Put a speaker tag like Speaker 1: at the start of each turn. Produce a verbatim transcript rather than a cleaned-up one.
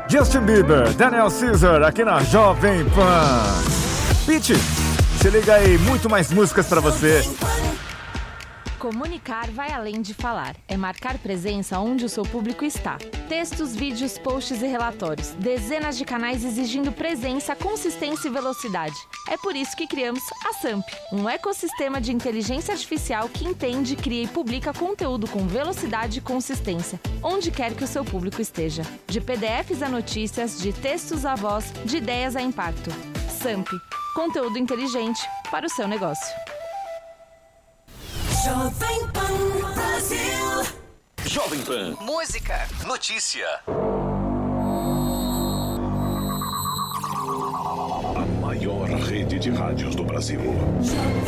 Speaker 1: Justin Bieber, Daniel Caesar, aqui na Jovem Pan. Pitty, se liga aí, muito mais músicas pra você.
Speaker 2: Comunicar vai além de falar. É marcar presença onde o seu público está. Textos, vídeos, posts e relatórios. Dezenas de canais exigindo presença, consistência e velocidade. É por isso que criamos a Samp, um ecossistema de inteligência artificial que entende, cria e publica conteúdo com velocidade e consistência, onde quer que o seu público esteja. De P D Fs a notícias, de textos a voz, de ideias a impacto. Samp, conteúdo inteligente para o seu negócio.
Speaker 3: Jovem Pan Brasil.
Speaker 4: Jovem Pan.
Speaker 3: Música.
Speaker 4: Notícia. A maior rede de rádios do Brasil.